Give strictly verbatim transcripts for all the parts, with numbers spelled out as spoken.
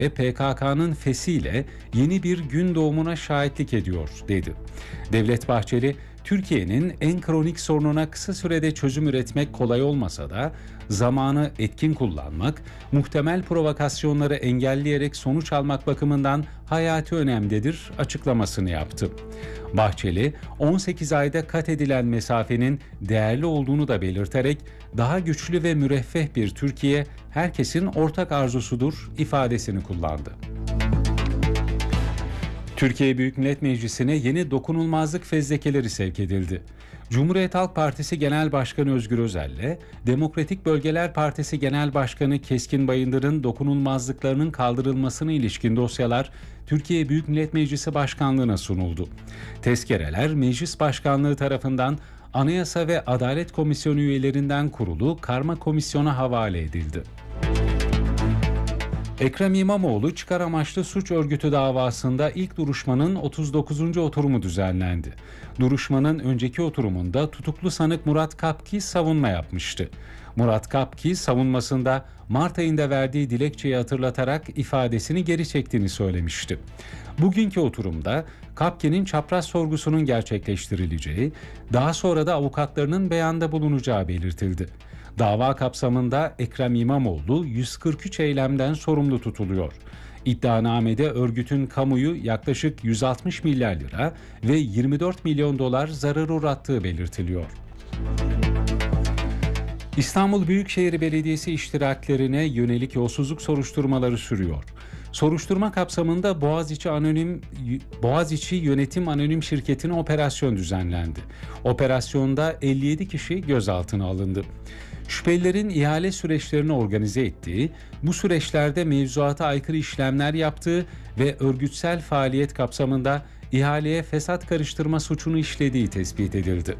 ve P K K'nın fesiyle yeni bir gün doğumuna şahitlik ediyor, dedi. Devlet Bahçeli, Türkiye'nin en kronik sorununa kısa sürede çözüm üretmek kolay olmasa da zamanı etkin kullanmak, muhtemel provokasyonları engelleyerek sonuç almak bakımından hayati önemdedir açıklamasını yaptı. Bahçeli, on sekiz ayda kat edilen mesafenin değerli olduğunu da belirterek daha güçlü ve müreffeh bir Türkiye herkesin ortak arzusudur ifadesini kullandı. Türkiye Büyük Millet Meclisi'ne yeni dokunulmazlık fezlekeleri sevk edildi. Cumhuriyet Halk Partisi Genel Başkanı Özgür Özel'le Demokratik Bölgeler Partisi Genel Başkanı Keskin Bayındır'ın dokunulmazlıklarının kaldırılmasına ilişkin dosyalar Türkiye Büyük Millet Meclisi Başkanlığı'na sunuldu. Tezkereler Meclis Başkanlığı tarafından Anayasa ve Adalet Komisyonu üyelerinden kurulu karma komisyona havale edildi. Ekrem İmamoğlu çıkar amaçlı suç örgütü davasında ilk duruşmanın otuz dokuzuncu oturumu düzenlendi. Duruşmanın önceki oturumunda tutuklu sanık Murat Kapki savunma yapmıştı. Murat Kapki savunmasında Mart ayında verdiği dilekçeyi hatırlatarak ifadesini geri çektiğini söylemişti. Bugünkü oturumda Kapki'nin çapraz sorgusunun gerçekleştirileceği, daha sonra da avukatlarının beyanda bulunacağı belirtildi. Dava kapsamında Ekrem İmamoğlu yüz kırk üç eylemden sorumlu tutuluyor. İddianamede örgütün kamuyu yaklaşık yüz altmış milyar lira ve yirmi dört milyon dolar zarar uğrattığı belirtiliyor. İstanbul Büyükşehir Belediyesi iştiraklerine yönelik yolsuzluk soruşturmaları sürüyor. Soruşturma kapsamında Boğaziçi Anonim Boğaziçi Yönetim Anonim Şirketi'ne operasyon düzenlendi. Operasyonda elli yedi kişi gözaltına alındı. Şüphelilerin ihale süreçlerini organize ettiği, bu süreçlerde mevzuata aykırı işlemler yaptığı ve örgütsel faaliyet kapsamında ihaleye fesat karıştırma suçunu işlediği tespit edildi.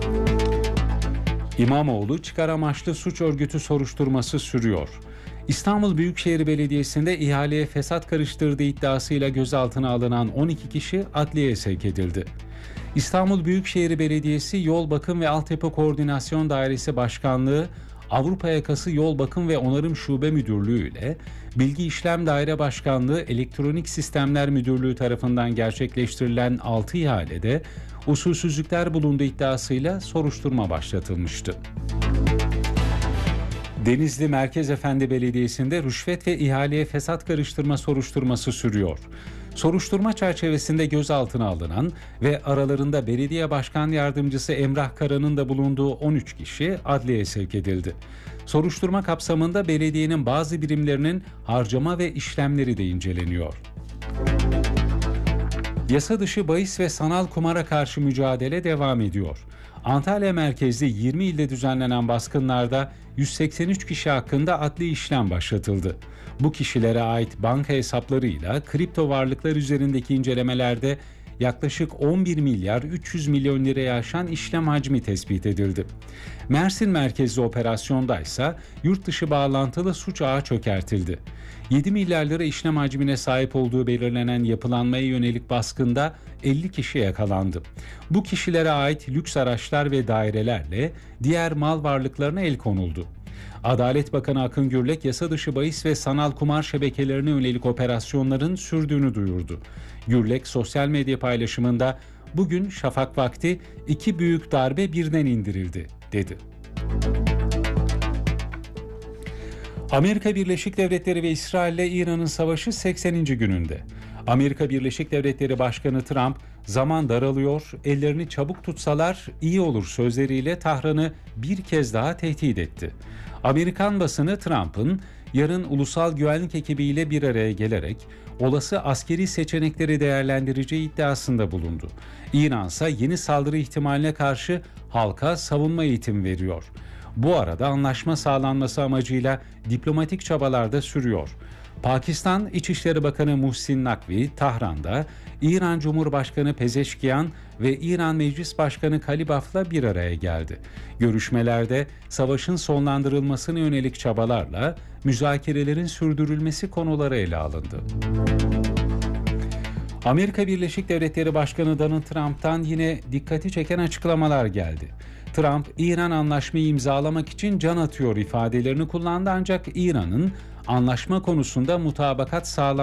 İmamoğlu çıkar amaçlı suç örgütü soruşturması sürüyor. İstanbul Büyükşehir Belediyesi'nde ihaleye fesat karıştırdığı iddiasıyla gözaltına alınan on iki kişi adliyeye sevk edildi. İstanbul Büyükşehir Belediyesi Yol Bakım ve Altyapı Koordinasyon Dairesi Başkanlığı, Avrupa Yakası Yol Bakım ve Onarım Şube Müdürlüğü ile Bilgi İşlem Daire Başkanlığı Elektronik Sistemler Müdürlüğü tarafından gerçekleştirilen altı ihalede usulsüzlükler bulunduğu iddiasıyla soruşturma başlatılmıştı. Denizli Merkezefendi Belediyesi'nde rüşvet ve ihaleye fesat karıştırma soruşturması sürüyor. Soruşturma çerçevesinde gözaltına alınan ve aralarında belediye başkan yardımcısı Emrah Kara'nın da bulunduğu on üç kişi adliyeye sevk edildi. Soruşturma kapsamında belediyenin bazı birimlerinin harcama ve işlemleri de inceleniyor. Yasa dışı bahis ve sanal kumara karşı mücadele devam ediyor. Antalya merkezli yirmi ilde düzenlenen baskınlarda yüz seksen üç kişi hakkında adli işlem başlatıldı. Bu kişilere ait banka hesaplarıyla kripto varlıklar üzerindeki incelemelerde yaklaşık on bir milyar üç yüz milyon liraya aşan işlem hacmi tespit edildi. Mersin merkezli operasyonda ise yurt dışı bağlantılı suç ağı çökertildi. yedi milyar lira işlem hacmine sahip olduğu belirlenen yapılanmaya yönelik baskında elli kişi yakalandı. Bu kişilere ait lüks araçlar ve dairelerle diğer mal varlıklarına el konuldu. Adalet Bakanı Akın Gürlek, yasa dışı bahis ve sanal kumar şebekelerine yönelik operasyonların sürdüğünü duyurdu. Gürlek, sosyal medya paylaşımında "Bugün şafak vakti iki büyük darbe birden indirildi," dedi. Amerika Birleşik Devletleri ve İsrail ile İran'ın savaşı sekseninci gününde. Amerika Birleşik Devletleri Başkanı Trump, "Zaman daralıyor, ellerini çabuk tutsalar iyi olur," sözleriyle Tahran'ı bir kez daha tehdit etti. Amerikan basını Trump'ın yarın ulusal güvenlik ekibiyle bir araya gelerek olası askeri seçenekleri değerlendireceği iddiasında bulundu. İran ise yeni saldırı ihtimaline karşı halka savunma eğitimi veriyor. Bu arada anlaşma sağlanması amacıyla diplomatik çabalar da sürüyor. Pakistan İçişleri Bakanı Muhsin Nakvi, Tahran'da İran Cumhurbaşkanı Pezeşkiyan ve İran Meclis Başkanı Kalibaf'la bir araya geldi. Görüşmelerde savaşın sonlandırılmasına yönelik çabalarla müzakerelerin sürdürülmesi konuları ele alındı. Amerika Birleşik Devletleri Başkanı Donald Trump'tan yine dikkati çeken açıklamalar geldi. Trump, "İran anlaşmayı imzalamak için can atıyor," ifadelerini kullandı, ancak İran'ın anlaşma konusunda mutabakat sağlaması